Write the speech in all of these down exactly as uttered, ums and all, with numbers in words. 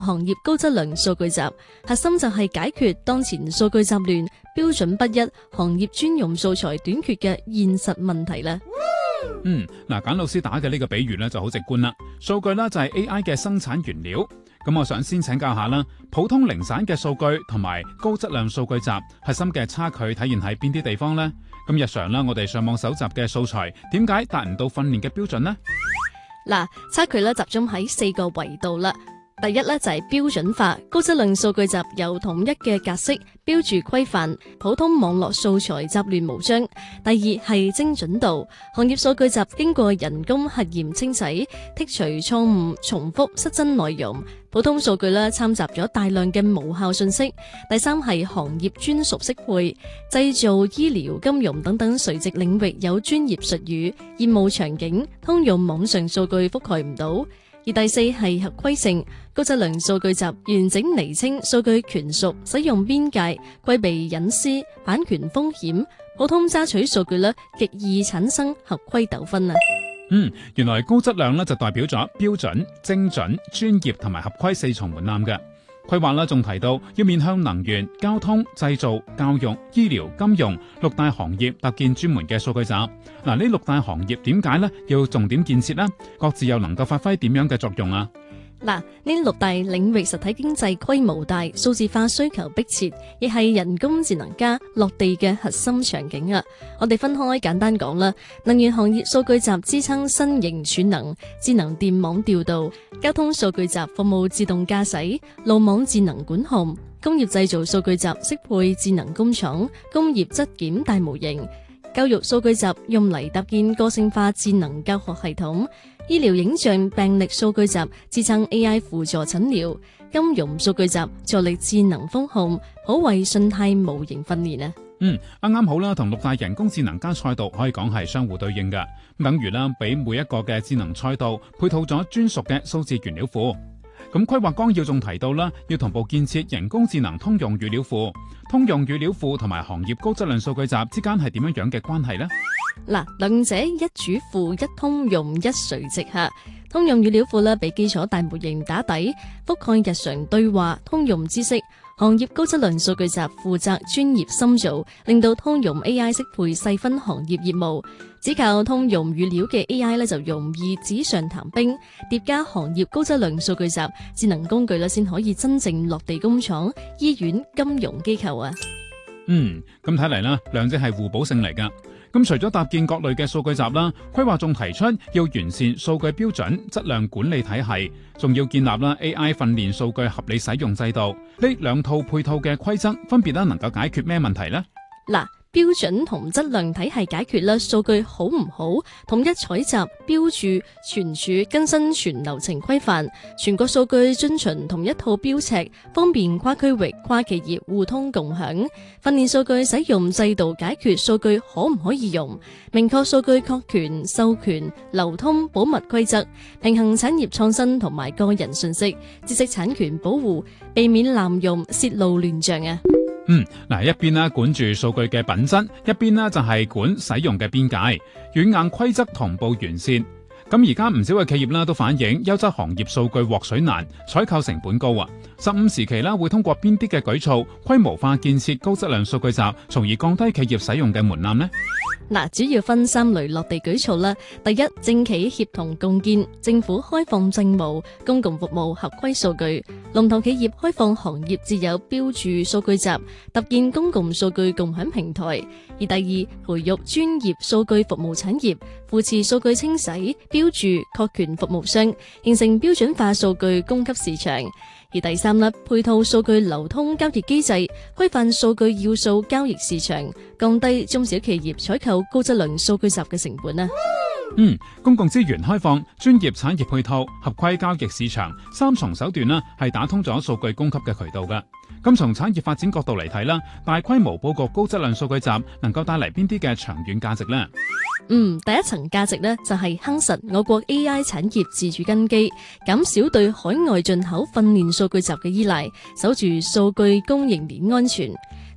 行業高質量數據集，核心就係解決當前數據雜亂、標準不一、行業專用素材短缺嘅現實問題啦。 嗯，嗱，簡老師打嘅呢個比喻呢就好直觀啦。數據呢就係 A I 嘅生產原料。咁我想先請教下啦，普通零散嘅數據同埋高質量數據集核心嘅差距體現喺邊啲地方呢？咁日常啦，我哋上網搜集嘅素材點解達唔到訓練嘅標準呢？ 嗱，差距咧集中喺四個維度啦。第一咧就係標準化，高質量數據集有統一嘅格式、標註規範，普通網絡素材雜亂無章。第二係精準度，行業數據集經過人工核驗清洗，剔除錯誤、重複、失真內容。普通數據咧摻雜咗大量嘅無效信息。第三係行業專屬適配，製造、醫療、金融等等垂直領域有專業術語、業務場景，通用網上數據覆蓋唔到。而第四係合規性，高質量數據集完整釐清數據權屬、使用邊界、規避隱私、版權風險。普通揸取數據咧極易產生合規糾紛啊！ 嗯，原來高質量咧就代表咗標準、精準、專業同埋合規四重門檻嘅。規劃啦，仲提到要面向能源、交通、製造、教育、醫療、金融六大行業搭建專門嘅數據集。嗱，呢六大行業點解呢要重點建設呢？各自又能夠發揮點樣嘅作用啊？ 嗱，呢六大領域實體經濟規模大，數字化需求迫切，亦係人工智能加落地嘅核心場景啊！我哋分開簡單講啦。能源行業數據集支撐新型儲能、智能電網調度；交通數據集服務自動駕駛、路網智能管控；工業製造數據集適配智能工廠、工業質檢大模型；教育數據集用嚟搭建個性化智能教學系統。醫療影像病歷數據集支撐 A I 輔助診療，金融數據集助力智能風控，可謂信貸模型訓練啊！ 嗯，啱啱好啦，同六大人工智能加賽道可以講係相互對應嘅，等於啦，俾每一個嘅智能賽道配套咗專屬嘅數字原料庫。咁規劃綱要仲提到啦，要同步建設人工智能通用語料庫。通用語料庫同埋行業高質量數據集之間係點樣樣嘅關係呢？ 嗱，兩者一主庫、一通用、一垂直下。通用語料庫咧，俾基礎大模型打底，覆蓋日常對話、通用知識。行業高質量數據集負責專業深造，令到通用 A I 適配細分行業業務。只靠通用語料嘅 A I 咧，就容易紙上談兵。疊加行業高質量數據集智能工具咧，先可以真正落地工廠、醫院、金融機構啊！ 嗯，咁睇嚟啦，兩者係互補性嚟噶。咁除咗搭建各類嘅數據集啦，規劃仲提出要完善數據標準、質量管理體系，仲要建立啦 A I 訓練數據合理使用制度。呢兩套配套嘅規則，分別啦能夠解決咩問題呢？嗱，標準同質量體系解決啦，數據好唔好，統一採集、標註、存儲、更新全流程規範，全國數據遵循同一套標尺，方便跨區域、跨企業互通共享。訓練數據使用制度解決數據可唔可以用，明確數據確權、授權、流通、保密規則，平衡產業創新同埋個人信息、知識產權保護，避免濫用、泄露亂象啊！ 嗯，嗱，一邊啦管住數據嘅品質，一邊啦就係管使用嘅邊界，軟硬規則同步完善。咁而家唔少嘅企業啦都反映優質行業數據獲取難，採購成本高啊。十五時期啦會通過邊啲嘅舉措規模化建設高質量數據集，從而降低企業使用嘅門檻呢？ 嗱，主要分三類落地舉措啦。第一，政企協同共建，政府開放政務、公共服務合規數據；龍頭企業開放行業自有標註數據集，搭建公共數據共享平台。而第二，培育專業數據服務產業，扶持數據清洗、標註、確權服務商，形成標準化數據供給市場。而第三粒，配套數據流通交易機制，規範數據要素交易市場，降低中小企業採購高質量數據集嘅成本啊！ 嗯，公共資源開放、專業產業配套、合規交易市場三重手段啦，係打通咗數據供給嘅渠道噶。咁從產業發展角度嚟睇啦，大規模佈局高質量數據集能夠帶嚟邊啲嘅長遠價值呢？ 嗯，第一層價值呢，就係夯實我國 A I 產業自主根基，減少對海外進口訓練數據集嘅依賴，守住數據供應鏈安全。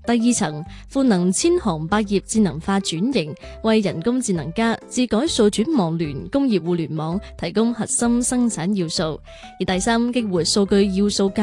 第二層，賦能千行百業智能化轉型，為人工智能加智改數轉網聯工業互聯網提供核心生產要素；而第三，激活數據要素